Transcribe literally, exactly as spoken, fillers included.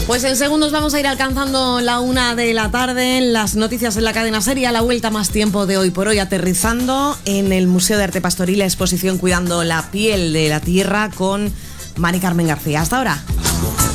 Pues en segundos vamos a ir alcanzando la una de la tarde. Las noticias en la cadena SER, a la vuelta más tiempo de Hoy por Hoy, aterrizando en el Museo de Arte Pastoril, la exposición Cuidando la piel de la tierra con Mari Carmen García. Hasta ahora.